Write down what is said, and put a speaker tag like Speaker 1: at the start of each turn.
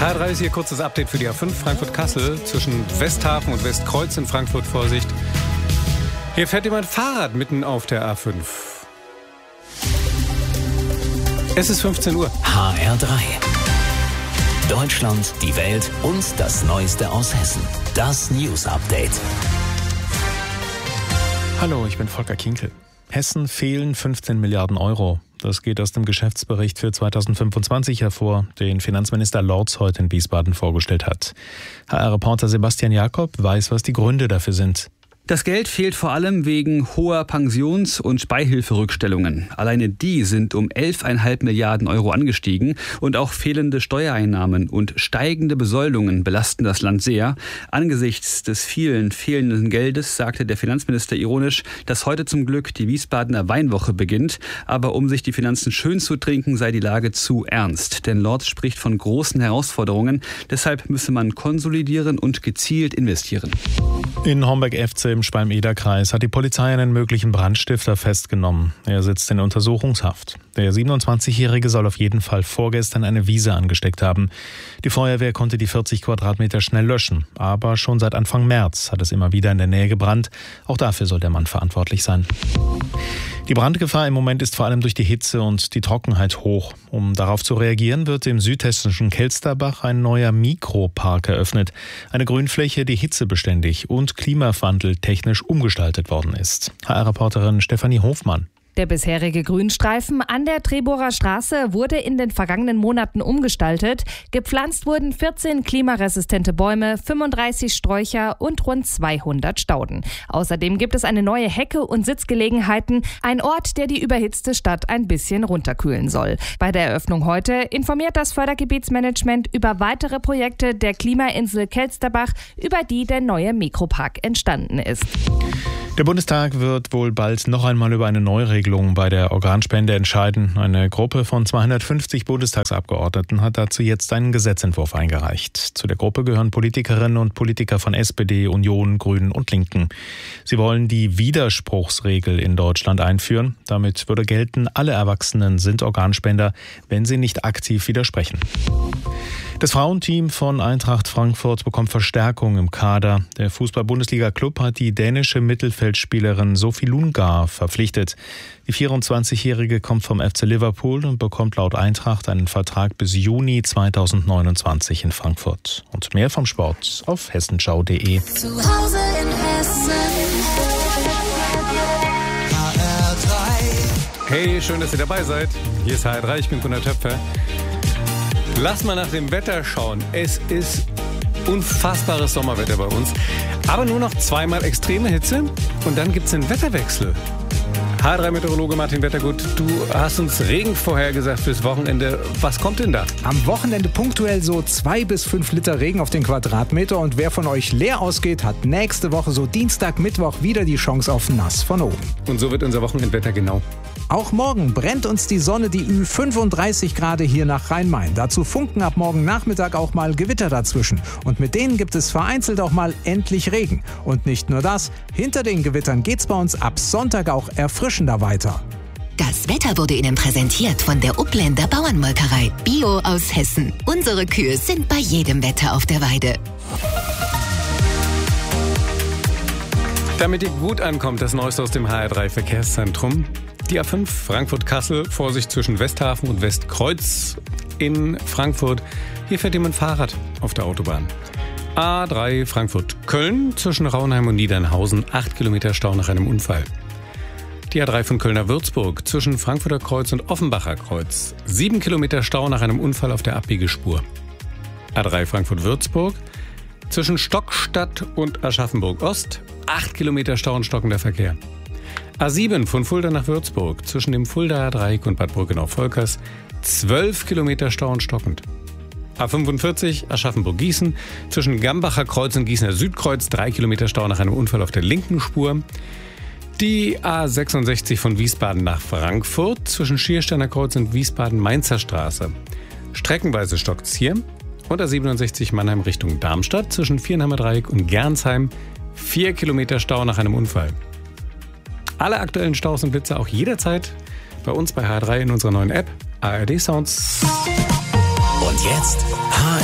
Speaker 1: HR3 ist hier kurzes Update für die A5 Frankfurt-Kassel zwischen Westhafen und Westkreuz in Frankfurt. Vorsicht. Hier fährt jemand Fahrrad mitten auf der A5. Es ist 15 Uhr.
Speaker 2: HR3. Deutschland, die Welt und das Neueste aus Hessen. Das News Update.
Speaker 3: Hallo, ich bin Volker Kinkel. Hessen fehlen 15 Milliarden Euro. Das geht aus dem Geschäftsbericht für 2025 hervor, den Finanzminister Lorz heute in Wiesbaden vorgestellt hat. HR-Reporter Sebastian Jakob weiß, was die Gründe dafür sind.
Speaker 4: Das Geld fehlt vor allem wegen hoher Pensions- und Beihilferückstellungen. Alleine die sind um 11,5 Milliarden Euro angestiegen und auch fehlende Steuereinnahmen und steigende Besoldungen belasten das Land sehr. Angesichts des vielen fehlenden Geldes sagte der Finanzminister ironisch, dass heute zum Glück die Wiesbadener Weinwoche beginnt. Aber um sich die Finanzen schön zu trinken, sei die Lage zu ernst. Denn Lorz spricht von großen Herausforderungen. Deshalb müsse man konsolidieren und gezielt investieren.
Speaker 3: In Homberg-Efze im Schwalm-Eder-Kreis hat die Polizei einen möglichen Brandstifter festgenommen. Er sitzt in Untersuchungshaft. Der 27-Jährige soll auf jeden Fall vorgestern eine Wiese angesteckt haben. Die Feuerwehr konnte die 40 Quadratmeter schnell löschen. Aber schon seit Anfang März hat es immer wieder in der Nähe gebrannt. Auch dafür soll der Mann verantwortlich sein. Die Brandgefahr im Moment ist vor allem durch die Hitze und die Trockenheit hoch. Um darauf zu reagieren, wird im südhessischen Kelsterbach ein neuer Mikropark eröffnet. Eine Grünfläche, die hitzebeständig und klimawandeltechnisch umgestaltet worden ist. HR-Reporterin Stefanie Hofmann.
Speaker 5: Der bisherige Grünstreifen an der Treborer Straße wurde in den vergangenen Monaten umgestaltet. Gepflanzt wurden 14 klimaresistente Bäume, 35 Sträucher und rund 200 Stauden. Außerdem gibt es eine neue Hecke und Sitzgelegenheiten, ein Ort, der die überhitzte Stadt ein bisschen runterkühlen soll. Bei der Eröffnung heute informiert das Fördergebietsmanagement über weitere Projekte der Klimainsel Kelsterbach, über die der neue Mikropark entstanden ist.
Speaker 3: Der Bundestag wird wohl bald noch einmal über eine Neuregelung bei der Organspende entscheiden. Eine Gruppe von 250 Bundestagsabgeordneten hat dazu jetzt einen Gesetzentwurf eingereicht. Zu der Gruppe gehören Politikerinnen und Politiker von SPD, Union, Grünen und Linken. Sie wollen die Widerspruchsregel in Deutschland einführen. Damit würde gelten, alle Erwachsenen sind Organspender, wenn sie nicht aktiv widersprechen. Das Frauenteam von Eintracht Frankfurt bekommt Verstärkung im Kader. Der Fußball-Bundesliga-Club hat die dänische Mittelfeldspielerin Sophie Lundgaard verpflichtet. Die 24-Jährige kommt vom FC Liverpool und bekommt laut Eintracht einen Vertrag bis Juni 2029 in Frankfurt. Und mehr vom Sport auf hessenschau.de.
Speaker 6: Zu Hause in Hessen. HR3.
Speaker 1: Hey, schön, dass ihr dabei seid. Hier ist HR3, ich bin Gunnar Töpfer. Lass mal nach dem Wetter schauen. Es ist unfassbares Sommerwetter bei uns. Aber nur noch zweimal extreme Hitze und dann gibt es einen Wetterwechsel. HR3-Meteorologe Martin Wettergut, du hast uns Regen vorhergesagt fürs Wochenende. Was kommt denn da?
Speaker 7: Am Wochenende punktuell so 2 bis 5 Liter Regen auf den Quadratmeter. Und wer von euch leer ausgeht, hat nächste Woche so Dienstag, Mittwoch wieder die Chance auf nass von oben.
Speaker 1: Und so wird unser Wochenendwetter genau.
Speaker 7: Auch morgen brennt uns die Sonne, die Ü35 Grad hier nach Rhein-Main. Dazu funken ab morgen Nachmittag auch mal Gewitter dazwischen. Und mit denen gibt es vereinzelt auch mal endlich Regen. Und nicht nur das, hinter den Gewittern geht's bei uns ab Sonntag auch erfrischender weiter.
Speaker 8: Das Wetter wurde Ihnen präsentiert von der Upländer Bauernmolkerei. Bio aus Hessen. Unsere Kühe sind bei jedem Wetter auf der Weide.
Speaker 1: Damit ihr gut ankommt, das Neueste aus dem HR3 Verkehrszentrum. Die A5 Frankfurt-Kassel, Vorsicht zwischen Westhafen und Westkreuz in Frankfurt. Hier fährt jemand Fahrrad auf der Autobahn. A3 Frankfurt-Köln zwischen Raunheim und Niedernhausen, 8 Kilometer Stau nach einem Unfall. Die A3 von Köln nach Würzburg zwischen Frankfurter Kreuz und Offenbacher Kreuz, 7 Kilometer Stau nach einem Unfall auf der Abbiegespur. A3 Frankfurt-Würzburg zwischen Stockstadt und Aschaffenburg-Ost, 8 Kilometer Stau und stockender Verkehr. A7 von Fulda nach Würzburg zwischen dem Fuldaer Dreieck und Bad Brückenau-Volkers, 12 Kilometer Stau und stockend. A45 Aschaffenburg-Gießen zwischen Gambacher Kreuz und Gießener Südkreuz, 3 Kilometer Stau nach einem Unfall auf der linken Spur. Die A66 von Wiesbaden nach Frankfurt zwischen Schiersteiner Kreuz und Wiesbaden-Mainzer Straße. Streckenweise stockt's hier. Und A67 Mannheim Richtung Darmstadt zwischen Vierenheimer Dreieck und Gernsheim, 4 Kilometer Stau nach einem Unfall. Alle aktuellen Staus und Blitze auch jederzeit bei uns bei HR3 in unserer neuen App ARD Sounds.
Speaker 2: Und jetzt HR